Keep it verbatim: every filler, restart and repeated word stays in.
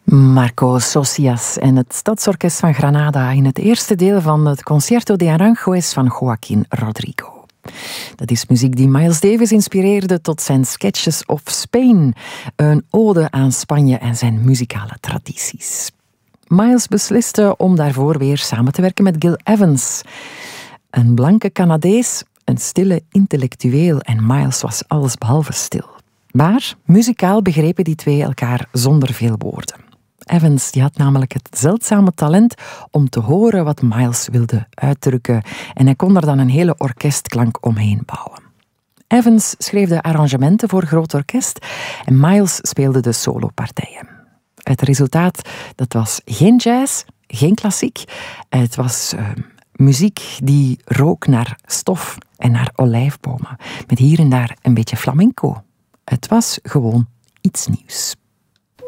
Marco Socias en het Stadsorkest van Granada in het eerste deel van het Concierto de Aranjuez van Joaquín Rodrigo. Dat is muziek die Miles Davis inspireerde tot zijn Sketches of Spain, een ode aan Spanje en zijn muzikale tradities. Miles besliste om daarvoor weer samen te werken met Gil Evans, een blanke Canadees, een stille intellectueel, en Miles was allesbehalve stil. Maar muzikaal begrepen die twee elkaar zonder veel woorden. Evans die had namelijk het zeldzame talent om te horen wat Miles wilde uitdrukken en hij kon er dan een hele orkestklank omheen bouwen. Evans schreef de arrangementen voor groot orkest en Miles speelde de solopartijen. Het resultaat, dat was geen jazz, geen klassiek. Het was uh, muziek die rook naar stof en naar olijfbomen, met hier en daar een beetje flamenco. Het was gewoon iets nieuws.